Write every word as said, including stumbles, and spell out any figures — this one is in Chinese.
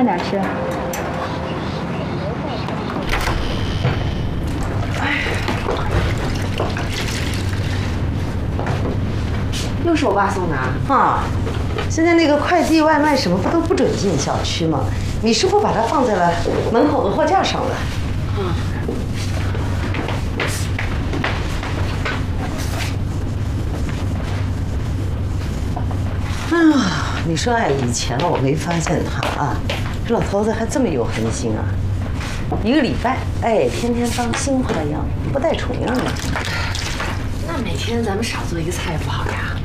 慢点吃。 又是我爸送的啊！现在那个快递、外卖什么不都不准进小区吗？你师傅把它放在了门口的货架上了。嗯。哎呀，你说哎，以前我没发现他啊，这老头子还这么有恒心啊！一个礼拜，哎，天天当新花样，不带重样的。 那每天咱们少做一个菜不好呀？